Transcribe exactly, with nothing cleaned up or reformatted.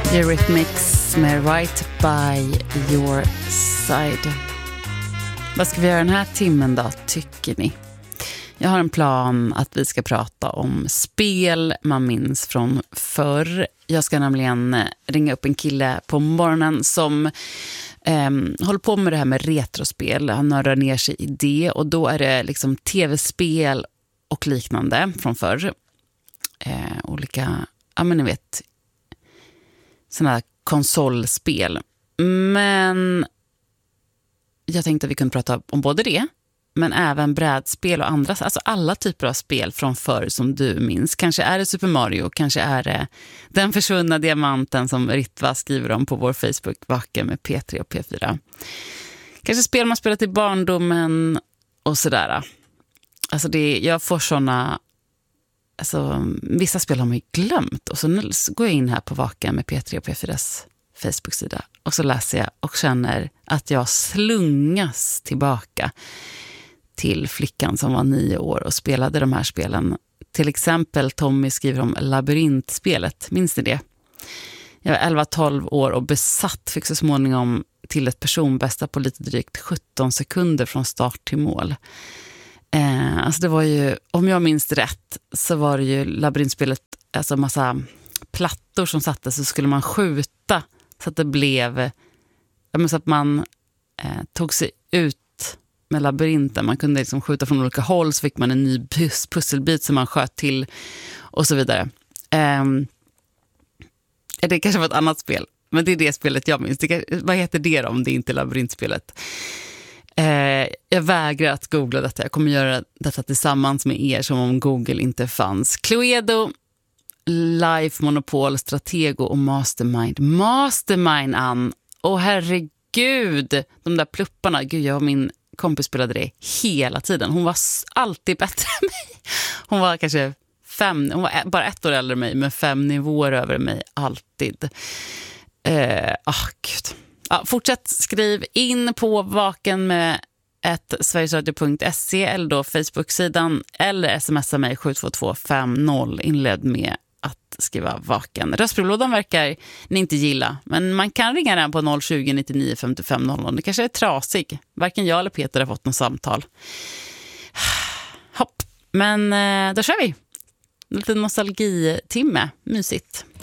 Eurythmics med Right by your side. Vad ska vi göra den här timmen då, tycker ni? Jag har en plan att vi ska prata om spel man minns från förr. Jag ska nämligen ringa upp en kille på morgonen som eh, håller på med det här med retrospel. Han nördar ner sig i det, och då är det liksom tv-spel och liknande från förr. Eh, olika, ja men ni vet, sådana här konsolspel. Men jag tänkte att vi kunde prata om både det, men även brädspel och andra, alltså alla typer av spel från förr som du minns. Kanske är det Super Mario, kanske är det den försvunna diamanten som Ritva skriver om på vår Facebook, Vaken med P tre och P fyra. Kanske spel man spelat i barndomen och sådär. Alltså det, jag får såna, alltså vissa spel har man ju glömt, och så går jag in här på Vaken med P tre och P fyras Facebook-sida och så läser jag och känner att jag slungas tillbaka till flickan som var nio år och spelade de här spelen. Till exempel Tommy skriver om labyrintspelet. Minns ni det? Jag var elva tolv år och besatt, fick så småningom till ett personbästa på lite drygt sjutton sekunder från start till mål. Eh, alltså det var ju, om jag minns rätt, så var det ju labyrintspelet, alltså massa plattor som sattes, så skulle man skjuta så att det blev, så att man eh, tog sig ut med labyrinten. Man kunde liksom skjuta från olika håll, så fick man en ny pus- pusselbit som man sköt till och så vidare. Eh, det kanske var ett annat spel, men det är det spelet jag minns. Det, vad heter det då, om det är inte labyrintspelet? Eh, jag vägrar att googla detta. Jag kommer göra detta tillsammans med er som om Google inte fanns. Cluedo, Life, Monopol, Stratego och Mastermind. Mastermind, Ann! Åh herregud! De där plupparna, gud, jag och min kompis spelade det hela tiden. Hon var alltid bättre än mig. Hon var kanske fem, hon var bara ett år äldre än mig, men fem nivåer över mig alltid. Eh, oh, gud. Ja, fortsätt skriv in på Vaken med ett sverigesradio punkt se eller då Facebook-sidan, eller smsa mig sju två två fem noll, inled med att skriva Vaken. Röstbrevlådan verkar ni inte gilla, men man kan ringa den på noll tjugo nittionio femtiofem noll noll. Det kanske är trasig. Varken jag eller Peter har fått något samtal. Hopp. Men då kör vi. Lite nostalgitimme. Mysigt.